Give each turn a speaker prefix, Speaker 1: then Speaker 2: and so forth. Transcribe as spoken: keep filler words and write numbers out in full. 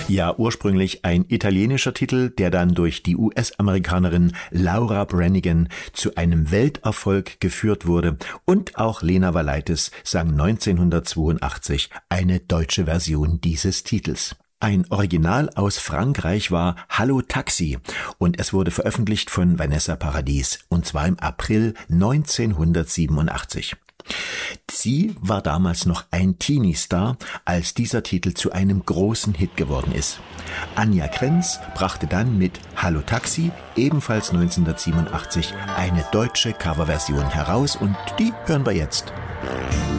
Speaker 1: Ja, ursprünglich ein italienischer Titel, der dann durch die U S-Amerikanerin Laura Branigan zu einem Welterfolg geführt wurde, und auch Lena Valaitis sang neunzehnhundertzweiundachtzig eine deutsche Version dieses Titels. Ein Original aus Frankreich war Hallo Taxi und es wurde veröffentlicht von Vanessa Paradis, und zwar im April neunzehnhundertsiebenundachtzig. Sie war damals noch ein Teenie-Star, als dieser Titel zu einem großen Hit geworden ist. Anja Krenz brachte dann mit Hallo Taxi ebenfalls neunzehnhundertsiebenundachtzig eine deutsche Coverversion heraus, und die hören wir jetzt.